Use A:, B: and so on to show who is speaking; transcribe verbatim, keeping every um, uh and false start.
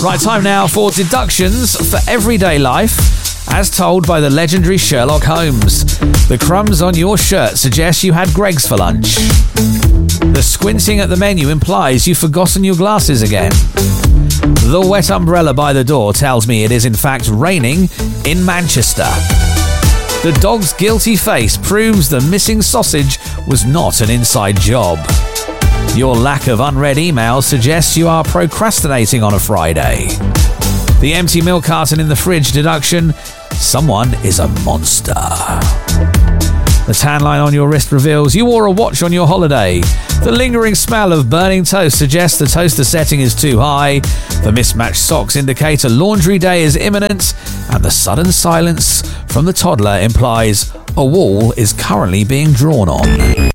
A: Right, time now for deductions for everyday life, as told by the legendary Sherlock Holmes. The crumbs on your shirt suggest you had Greggs for lunch. The squinting at the menu implies you've forgotten your glasses again. The wet umbrella by the door tells me it is in fact raining in Manchester. The dog's guilty face proves the missing sausage was not an inside job. Your lack of unread emails suggests you are procrastinating on a Friday. The empty milk carton in the fridge deduction: someone is a monster. The tan line on your wrist reveals you wore a watch on your holiday. The lingering smell of burning toast suggests the toaster setting is too high. The mismatched socks indicate a laundry day is imminent. And the sudden silence from the toddler implies a wall is currently being drawn on.